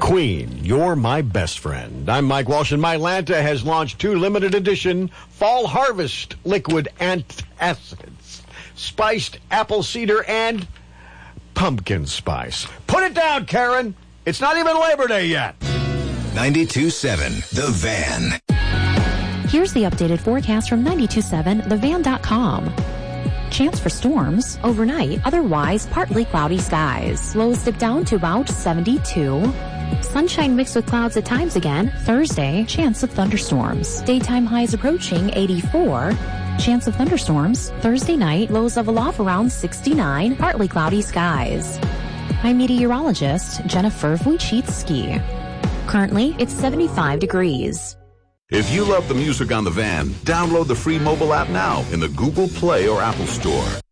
Queen, you're my best friend. I'm Mike Walsh, and Mylanta has launched 2 limited edition Fall Harvest liquid antacids, spiced apple cider and pumpkin spice. Put it down, Karen. It's not even Labor Day yet. 92.7 The Van. Here's the updated forecast from 92.7thevan.com. Chance for storms overnight, otherwise partly cloudy skies. Lows dip down to about 72. Sunshine mixed with clouds at times again. Thursday, chance of thunderstorms. Daytime highs approaching 84. Chance of thunderstorms. Thursday night, lows level off around 69. Partly cloudy skies. I'm meteorologist Jennifer Wojcicki. Currently, it's 75 degrees. If you love the music on the van, download the free mobile app now in the Google Play or Apple Store.